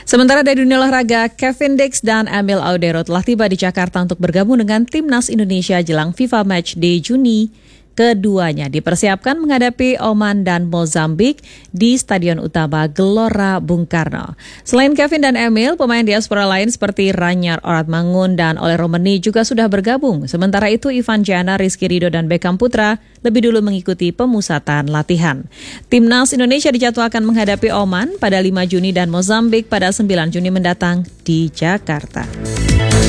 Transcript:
Sementara dari dunia olahraga, Kevin Dix dan Emil Audero telah tiba di Jakarta untuk bergabung dengan Timnas Indonesia jelang FIFA Matchday Juni. Keduanya dipersiapkan menghadapi Oman dan Mozambik di Stadion Utama Gelora Bung Karno. Selain Kevin dan Emil, pemain diaspora lain seperti Ranyar Oratmangun dan Ole Romeni juga sudah bergabung. Sementara itu, Ivan Jana, Rizky Ridho, dan Beckham Putra lebih dulu mengikuti pemusatan latihan. Timnas Indonesia dijadwalkan menghadapi Oman pada 5 Juni dan Mozambik pada 9 Juni mendatang di Jakarta.